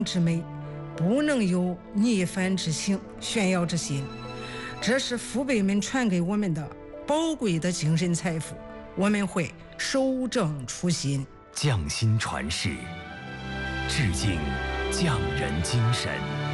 之美，不能有逆反之情、炫耀之心。这是父辈们传给我们的宝贵的精神财富，我们会守正初心， 匠心传世，致敬匠人精神。